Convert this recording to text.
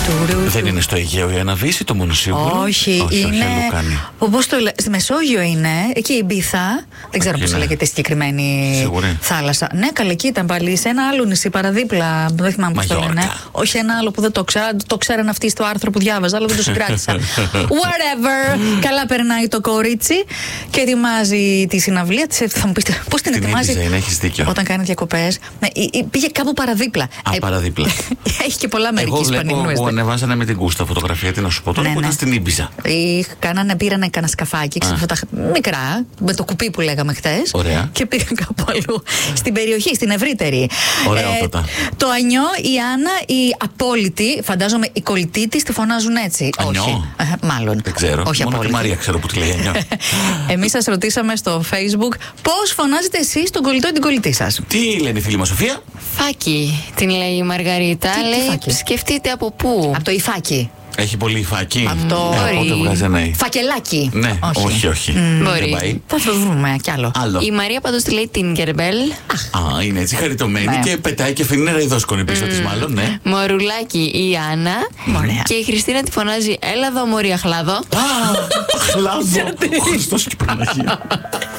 Δεν είναι στο Αιγαίο η Αναβίση, το Μονοσίγουρο? Όχι, είναι. Πώς το λέει, στη Μεσόγειο είναι, εκεί η Ιμπίθα. Δεν ξέρω πώς λέγεται η συγκεκριμένη θάλασσα. Ναι, καλά, εκεί ήταν πάλι. Σε ένα άλλο νησί παραδίπλα. Δεν θυμάμαι πώς το λένε. Όχι, ένα άλλο που δεν το ξέρω. Το ξέραν αυτοί στο άρθρο που διάβαζα, αλλά δεν το συγκράτησα. Whatever. Καλά περνάει το κορίτσι και ετοιμάζει τη συναυλία τη. Θα μου πείτε πώς την ετοιμάζει? Έχεις δίκιο. Όταν κάνει διακοπές. Πήγε κάπου παραδίπλα. Παραδίπλα. Έχει και πολλά μέρη εκεί Ισπανινού. Που ανεβάζανε με την Κούστα φωτογραφία, τι να σου πω τώρα, που ήταν στην Ήμπιζα. Πήρανε κανένα σκαφάκι, μικρά, με το κουπί που λέγαμε χτες. Ωραία. Και πήγαν κάπου αλλού. Στην περιοχή, στην ευρύτερη. Ωραιότατα. Το Ανιό, η Άννα, η απόλυτη, φαντάζομαι η κολλητή της τη φωνάζουν έτσι. Ανιό. Όχι. Μάλλον. Δεν ξέρω. Όχι, μόνο απόλυτη. τη Μαρία ξέρω που τη λέει Ανιό. Εμείς σας ρωτήσαμε στο Facebook πώς φωνάζετε εσείς τον κολλητό ή την κολλητή σας. Τι λένε οι φίλοι μας, Σοφία? Φάκι, την λέει η Μαργαρίτα. Λέει, σκεφτείτε από πού. Από το υφάκι. Έχει πολύ υφάκι. Αυτό οπότε βγάζει ένα υ. Φακελάκι. Ναι, όχι. Μπορεί. Θα το βρούμε κι άλλο. Η Μαρία πάντως τη λέει Tinkerbell. Α, είναι έτσι χαριτωμένη και πετάει και αφήνει ένα ραϊδόσκονη πίσω της μάλλον, ναι. Μωρουλάκι η Άννα. Και η Χριστίνα τη φωνάζει έλα εδώ μωρή αχλάδο. Αχλάδο. Χριστός και Παναγία.